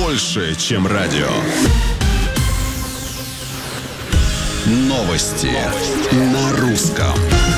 больше, чем радио. Новости на русском.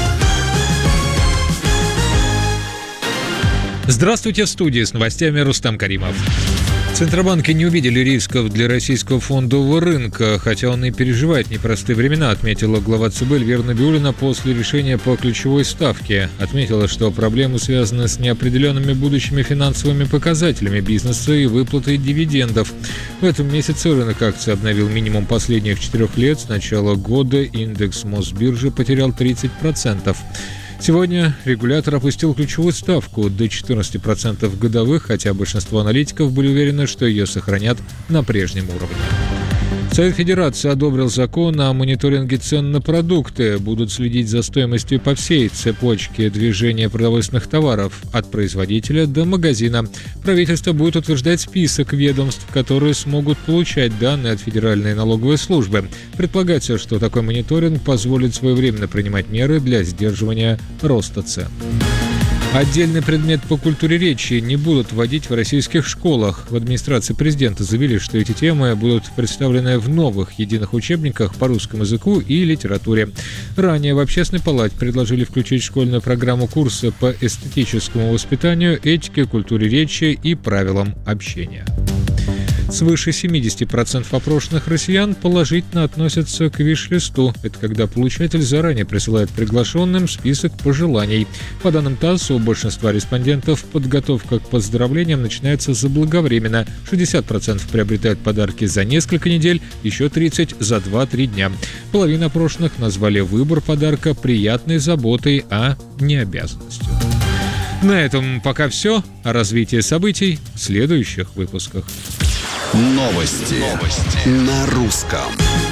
Здравствуйте, в студии с новостями Рустам Каримов. Центробанки не увидели рисков для российского фондового рынка, хотя он и переживает непростые времена, отметила глава ЦБ Эльвира Набиуллина после решения по ключевой ставке. Отметила, что проблемы связаны с неопределенными будущими финансовыми показателями бизнеса и выплатой дивидендов. В этом месяце рынок акций обновил минимум последних 4 лет. С начала года индекс Мосбиржи потерял 30%. Сегодня регулятор опустил ключевую ставку до 14% годовых, хотя большинство аналитиков были уверены, что ее сохранят на прежнем уровне. Совет Федерации одобрил закон о мониторинге цен на продукты. Будут следить за стоимостью по всей цепочке движения продовольственных товаров, от производителя до магазина. Правительство будет утверждать список ведомств, которые смогут получать данные от Федеральной налоговой службы. Предполагается, что такой мониторинг позволит своевременно принимать меры для сдерживания роста цен. Отдельный предмет по культуре речи не будут вводить в российских школах. В администрации президента заявили, что эти темы будут представлены в новых единых учебниках по русскому языку и литературе. Ранее в Общественной палате предложили включить в школьную программу курсы по эстетическому воспитанию, этике, культуре речи и правилам общения. Свыше 70% опрошенных россиян положительно относятся к виш-листу. Это когда получатель заранее присылает приглашенным список пожеланий. По данным ТАСС, у большинства респондентов подготовка к поздравлениям начинается заблаговременно. 60% приобретают подарки за несколько недель, еще 30% за 2-3 дня. Половина опрошенных назвали выбор подарка приятной заботой, а не обязанностью. На этом пока все. О развитии событий в следующих выпусках. Новости на русском.